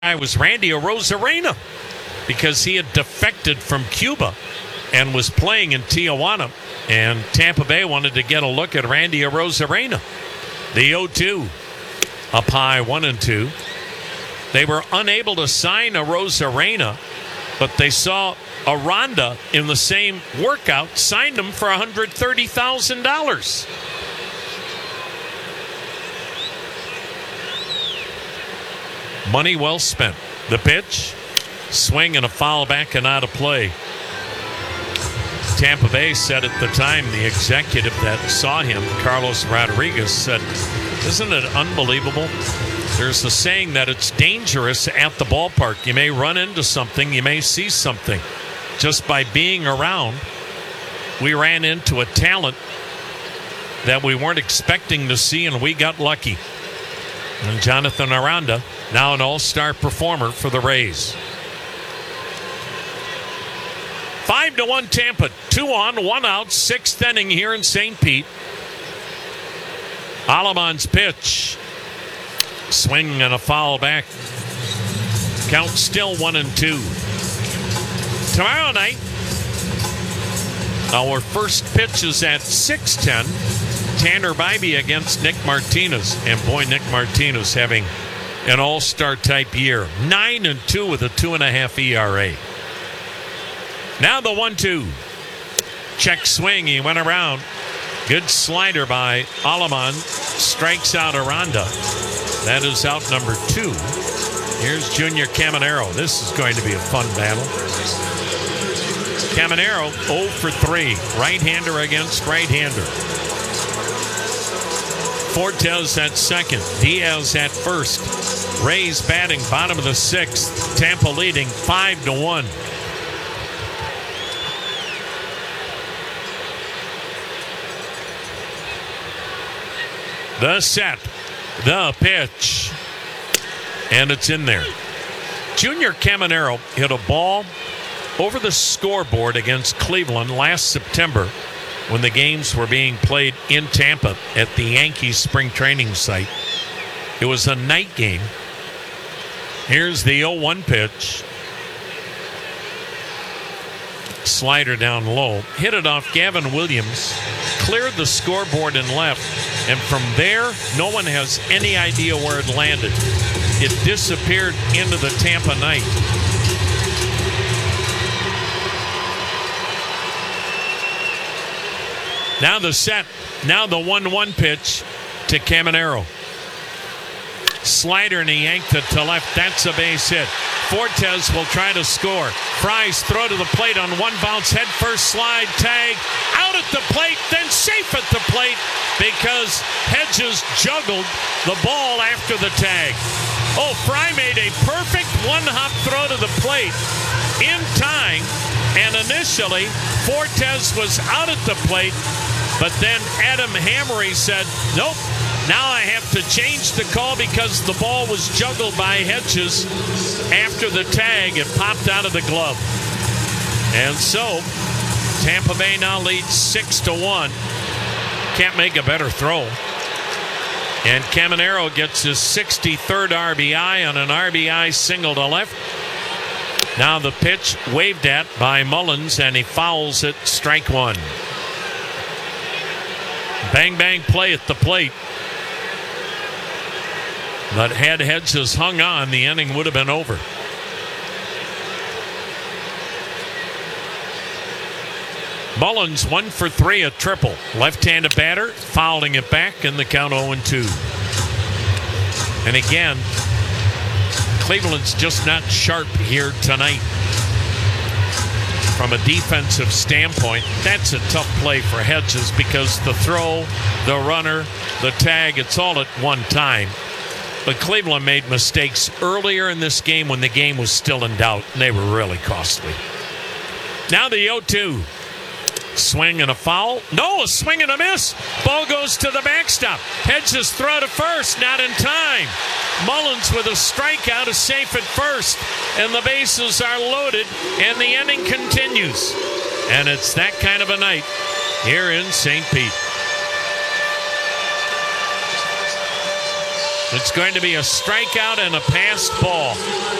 guy was Randy Arozarena because he had defected from Cuba and was playing in Tijuana. And Tampa Bay wanted to get a look at Randy Arozarena. The 0-2 up high, 1-2. They were unable to sign Arozarena, but they saw Aranda in the same workout, signed him for $130,000. Money well spent. The pitch, swing and a foul back and out of play. Tampa Bay said at the time, the executive that saw him, Carlos Rodriguez, said, "Isn't it unbelievable? There's a saying that it's dangerous at the ballpark. You may run into something, you may see something. Just by being around, we ran into a talent that we weren't expecting to see, and we got lucky." And Jonathan Aranda, now an all-star performer for the Rays. 5-1 Tampa. 2 on, 1 out, 6th inning here in St. Pete. Aleman's pitch. Swing and a foul back. Count still 1-2. Tomorrow night, our first pitch is at 6:10. Tanner Bibee against Nick Martinez. And boy, Nick Martinez having an all-star type year. 9-2 with a 2.5 ERA. Now the 1-2. Check swing. He went around. Good slider by Aleman. Strikes out Aranda. That is out number 2. Here's Junior Caminero. This is going to be a fun battle. Caminero 0 for 3. Right-hander against right-hander. Fortes at second. Diaz at first. Rays batting bottom of the 6th. Tampa leading 5-1. The set. The pitch. And it's in there. Junior Caminero hit a ball over the scoreboard against Cleveland last September when the games were being played in Tampa at the Yankees spring training site. It was a night game. Here's the 0-1 pitch. Slider down low. Hit it off Gavin Williams. Cleared the scoreboard and left. And from there, no one has any idea where it landed. It disappeared into the Tampa night. Now the set. Now the 1-1 pitch to Caminero. Slider and he yanked it to left. That's a base hit. Fortes will try to score. Fry's throw to the plate on one bounce. Head first slide. Tag. Out at the plate. Then safe at the plate because Hedges juggled the ball after the tag. Oh, Fry made a perfect one-hop throw to the plate in time. And initially, Fortes was out at the plate. But then Adam Hammery said, nope. Now I have to change the call because the ball was juggled by Hedges after the tag. It popped out of the glove. And so Tampa Bay now leads 6-1. Can't make a better throw. And Caminero gets his 63rd RBI on an RBI single to left. Now the pitch waved at by Mullins, and he fouls it, strike 1. Bang, bang play at the plate. But had Hedges hung on, the inning would have been over. Mullins 1 for 3, a triple. Left-handed batter, fouling it back in the count 0-2. And again, Cleveland's just not sharp here tonight. From a defensive standpoint, that's a tough play for Hedges because the throw, the runner, the tag, it's all at one time. But Cleveland made mistakes earlier in this game when the game was still in doubt, and they were really costly. Now the 0-2. Swing and a foul. No, a swing and a miss. Ball goes to the backstop. Hedges throw to first, not in time. Mullins with a strikeout is safe at first, and the bases are loaded, and the inning continues. And it's that kind of a night here in St. Pete. It's going to be a strikeout and a passed ball.